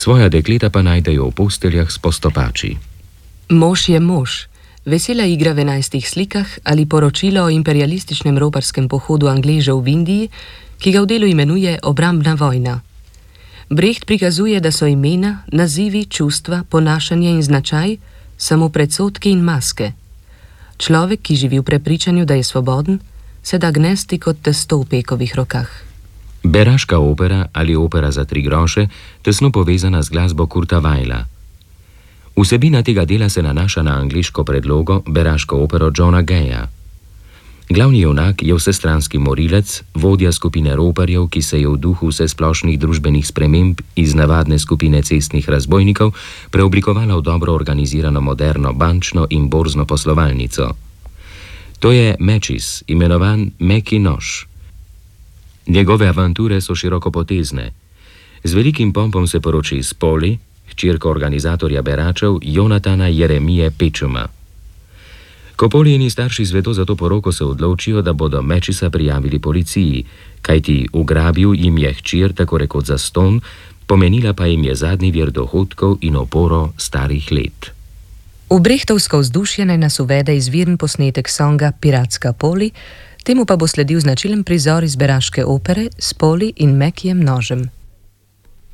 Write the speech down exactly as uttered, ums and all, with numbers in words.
Svoja dekleta pa najdejo v posteljah s postopači. Mož je mož. Vesela igra v enajstih slikah ali poročilo o imperialističnem roparskem pohodu Angležev v Indiji, ki ga v delu imenuje Obrambna vojna. Brecht prikazuje, da so imena, nazivi, čustva, ponašanje in značaj samo predsodki in maske. Človek, ki živi v prepričanju, da je svoboden, se da gnesti kot testo v pekovih rokah. Beraška opera ali opera za tri groše, tesno povezana z glasbo Kurta Weila. Vsebina tega dela se nanaša na angleško predlogo, beraško opero Johna Gaya. Glavni junak je vsestranski morilec, vodja skupine roparjev, ki se je v duhu vsesplošnih družbenih sprememb iz navadne skupine cestnih razbojnikov preoblikovala v dobro organizirano moderno bančno in borzno poslovalnico. To je Mečis, imenovan Meki nož. Njegove avanture so širokopotezne. Z velikim pompom se poroči s Poli, hčerko organizatorja beračev Jonatana Jeremije Pečuma. Ko Polijini starši zvedo za to poroko, se odločijo, da bodo Mečisa prijavili policiji, kajti ugrabil jim je hčer tako rekoč za ston, pomenila pa jim je zadnji vir dohodkov in oporo starih let. V brechtovsko vzdušje naj nas uvede izviren posnetek songa Piratska Poli, temu pa bo sledil značilen prizor iz beraške opere s Poli in Mekijem nožem.